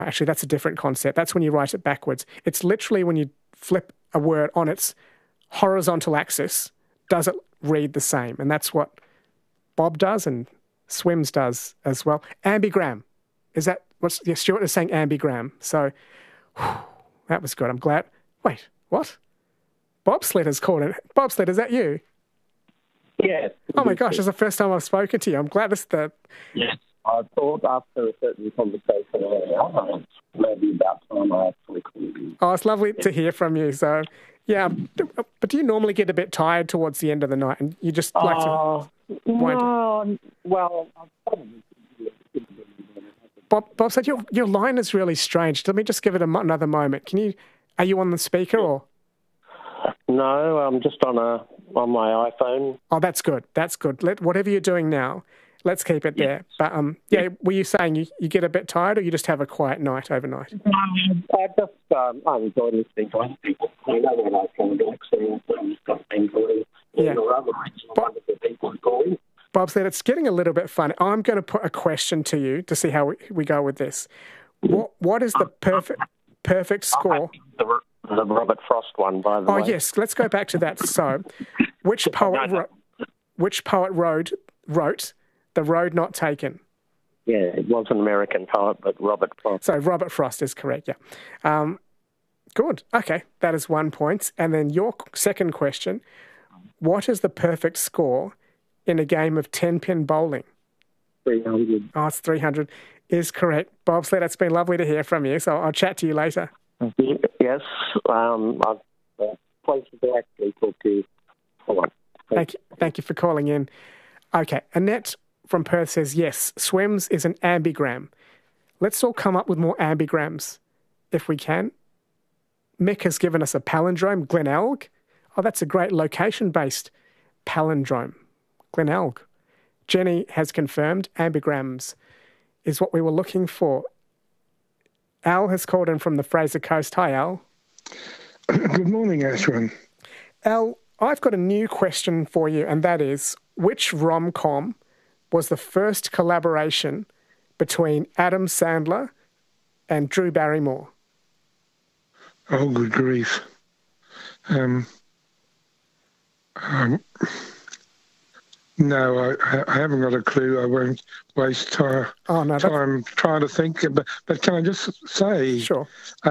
Actually, that's a different concept. That's when you write it backwards. It's literally when you flip a word on its horizontal axis, does it read the same? And that's what Bob does and Swims does as well. Ambigram. Is that what's... Yeah, Stuart is saying ambigram. So that was good. I'm glad. Wait, what? Bobsled has called it. Bobsled, is that you? Yeah. Oh my gosh, it's the first time I've spoken to you. I'm glad this is the... Yes. I thought after a certain conversation earlier, maybe about time I actually called you. Oh, it's lovely to hear from you. So, yeah. But do you normally get a bit tired towards the end of the night and you just like to... No, well... Bob said your line is really strange. Let me just give it another moment. Are you on the speaker or... No, I'm just on my iPhone. Oh, that's good. That's good. Whatever you're doing now, let's keep it there. But were you saying you get a bit tired, or you just have a quiet night overnight? I just I enjoy listening to other people. I know when I can do accents and stuff enjoy. Yeah. Wonderful people calling. Bob said it's getting a little bit funny. I'm going to put a question to you to see how we go with this. What is the perfect score? The Robert Frost one, by the way. Oh, yes. Let's go back to that. So, which poet wrote The Road Not Taken? Yeah, it was an American poet, but Robert Frost. So, Robert Frost is correct, yeah. Good. Okay, that is 1 point. And then your second question, what is the perfect score in a game of 10-pin bowling? 300. Oh, it's 300 is correct. Bob Sled, it's been lovely to hear from you, so I'll chat to you later. Yes, I've places to actually talk to you. Thank you for calling in. Okay, Annette from Perth says, yes, Swims is an ambigram. Let's all come up with more ambigrams if we can. Mick has given us a palindrome, Glenelg. Oh, that's a great location-based palindrome, Glenelg. Jenny has confirmed ambigrams is what we were looking for. Al has called in from the Fraser Coast. Hi, Al. Good morning, Ashwin. Al, I've got a new question for you, and that is, which rom-com was the first collaboration between Adam Sandler and Drew Barrymore? Oh, good grief. No, I haven't got a clue. I won't waste time trying to think. But can I just say... Sure.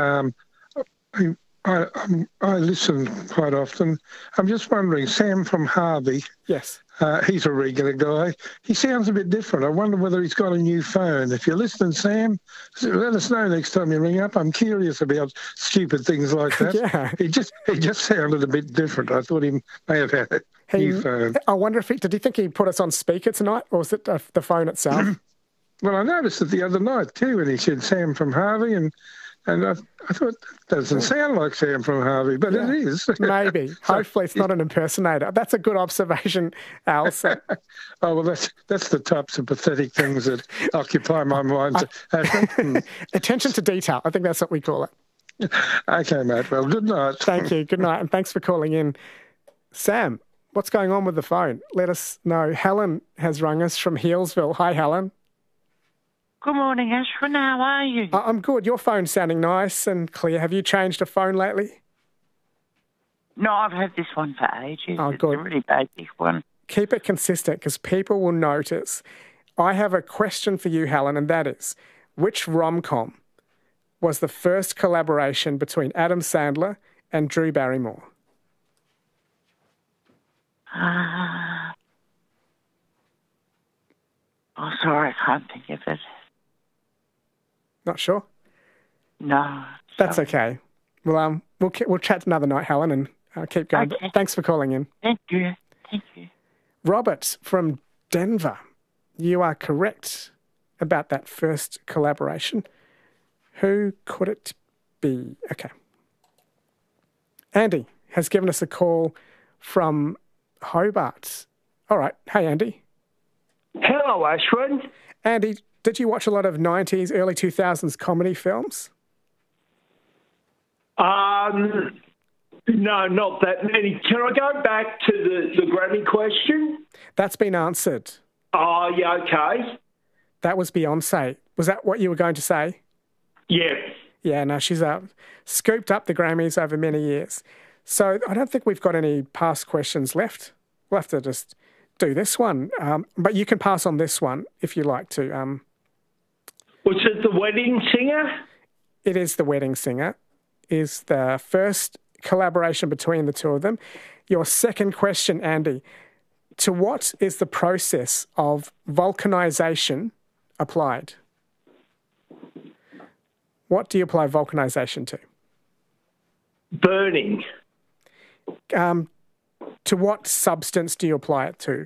I listen quite often. I'm just wondering, Sam from Harvey... Yes. He's a regular guy. He sounds a bit different. I wonder whether he's got a new phone. If you're listening, Sam, let us know next time you ring up. I'm curious about stupid things like that. Yeah. He just sounded a bit different. I thought he may have had a new phone. I wonder if did he think he put us on speaker tonight, or was it the phone itself? Well, I noticed it the other night too when he said Sam from Harvey, and I thought, that doesn't sound like Sam from Harvey, but it is. Maybe. Hopefully it's not an impersonator. That's a good observation, Al. So. Oh, well, that's the types of pathetic things that occupy my mind. Attention to detail. I think that's what we call it. Okay, mate. Well, good night. Thank you. Good night, and thanks for calling in. Sam, what's going on with the phone? Let us know. Helen has rung us from Healesville. Hi, Helen. Good morning, Ashwin. How are you? I'm good. Your phone's sounding nice and clear. Have you changed a phone lately? No, I've had this one for ages. Oh, it's good. a really basic one. Keep it consistent because people will notice. I have a question for you, Helen, and that is, which rom-com was the first collaboration between Adam Sandler and Drew Barrymore? Sorry, I can't think of it. Not sure? No. That's okay. Well, we'll chat another night, Helen, and keep going. Okay. Thanks for calling in. Thank you. Thank you. Robert from Denver, you are correct about that first collaboration. Who could it be? Okay. Andy has given us a call from Hobart. All right. Hey, Andy. Hello, Ashwin. Andy, did you watch a lot of 90s, early 2000s comedy films? No, not that many. Can I go back to the Grammy question? That's been answered. Oh, yeah, okay. That was Beyonce. Was that what you were going to say? Yeah. Yeah, no, she's scooped up the Grammys over many years. So I don't think we've got any past questions left. We'll have to just do this one. But you can pass on this one if you like to. Was it The Wedding Singer? It is The Wedding Singer. Is the first collaboration between the two of them. Your second question, Andy. To what is the process of vulcanization applied? What do you apply vulcanization to? Burning. To what substance do you apply it to?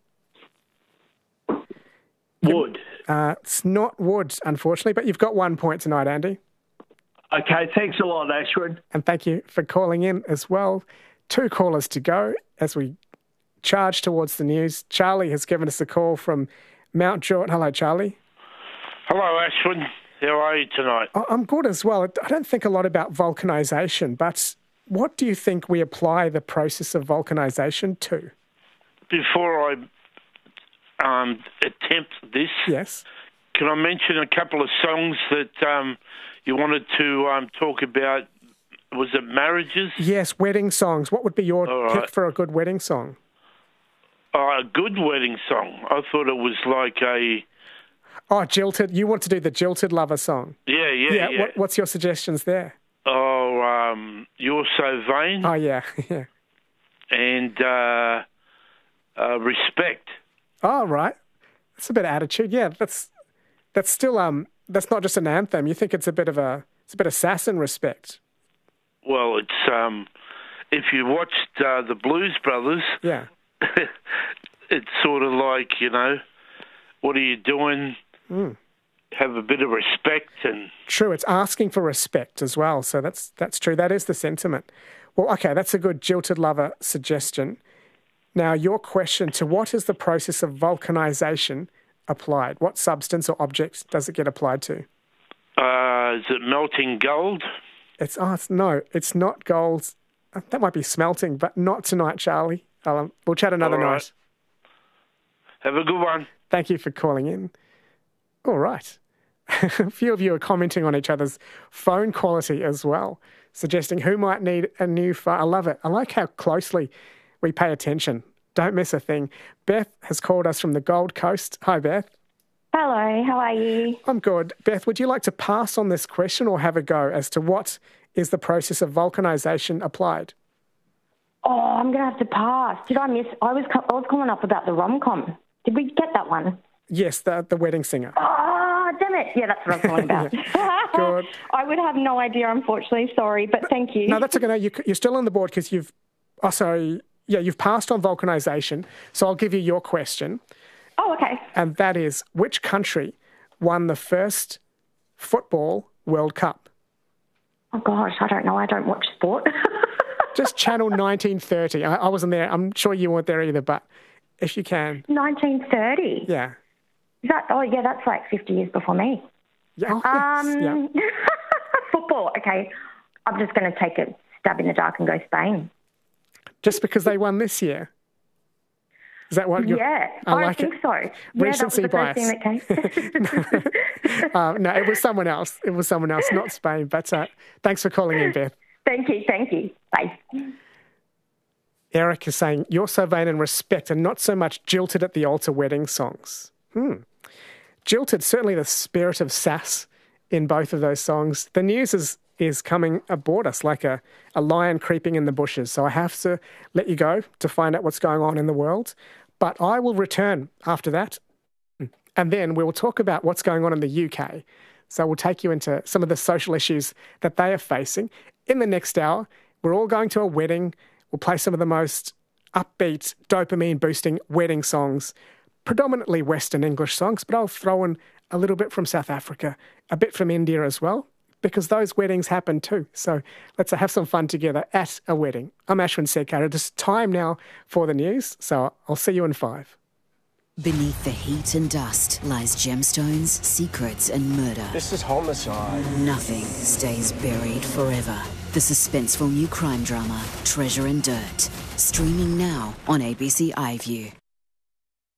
Wood. It's not wood, unfortunately, but you've got 1 point tonight, Andy. Okay, thanks a lot, Ashwin. And thank you for calling in as well. 2 callers to go as we charge towards the news. Charlie has given us a call from Mount Druitt. Hello, Charlie. Hello, Ashwin. How are you tonight? I'm good as well. I don't think a lot about vulcanisation, but what do you think we apply the process of vulcanisation to? Before I attempt this, yes, can I mention a couple of songs that you wanted to talk about? Was it marriages? Yes, wedding songs. What would be your pick for a good wedding song? A good wedding song. I thought it was like a... Oh, Jilted. You want to do the Jilted Lover song? Yeah. What's your suggestions there? Oh, You're So Vain. Oh, yeah. And Respect. Oh, right. That's a bit of attitude. Yeah, that's still that's not just an anthem. You think it's a bit of sass and respect. Well, it's if you watched the Blues Brothers, yeah, it's sort of like, what are you doing? Have a bit of respect and... True, it's asking for respect as well. So that's true. That is the sentiment. Well, okay, that's a good Jilted Lover suggestion. Now, your question, to what is the process of vulcanization applied? What substance or object does it get applied to? Is it melting gold? It's not gold. That might be smelting, but not tonight, Charlie. We'll chat another night. Have a good one. Thank you for calling in. All right. A few of you are commenting on each other's phone quality as well, suggesting who might need a new phone. I love it. I like how closely we pay attention. Don't miss a thing. Beth has called us from the Gold Coast. Hi, Beth. Hello, how are you? I'm good. Beth, would you like to pass on this question or have a go as to what is the process of vulcanization applied? Oh, I'm going to have to pass. Did I miss? I was calling up about the rom-com. Did we get that one? Yes, the Wedding Singer. Oh, damn it. Yeah, that's what I was calling about. Good. I would have no idea, unfortunately. Sorry, but thank you. No, that's okay. No, you're still on the board because you've passed on vulcanization. So I'll give you your question. Oh, okay. And that is, which country won the first football World Cup? Oh, gosh, I don't know. I don't watch sport. Just channel 1930. I wasn't there. I'm sure you weren't there either, but if you can. 1930? Yeah. Is that? Oh, yeah, that's like 50 years before me. Yeah. Yeah. Football. Okay. I'm just going to take a stab in the dark and go Spain. Just because they won this year? Is that what you're... Yeah, I think so. Recency yeah, that was the first thing that came. No, it was someone else. It was someone else, not Spain. But thanks for calling in, Beth. Thank you. Bye. Eric is saying, you're so vain and respect and not so much jilted at the altar wedding songs. Jilted, certainly the spirit of sass in both of those songs. The news is coming aboard us like a lion creeping in the bushes. So I have to let you go to find out what's going on in the world. But I will return after that. And then we will talk about what's going on in the UK. So we'll take you into some of the social issues that they are facing. In the next hour, we're all going to a wedding. We'll play some of the most upbeat, dopamine-boosting wedding songs, predominantly Western English songs, but I'll throw in a little bit from South Africa, a bit from India as well, because those weddings happen too. So let's have some fun together at a wedding. I'm Ashwin Sekar. It's time now for the news, so I'll see you in 5. Beneath the heat and dust lies gemstones, secrets and murder. This is homicide. Nothing stays buried forever. The suspenseful new crime drama, Treasure and Dirt. Streaming now on ABC iView.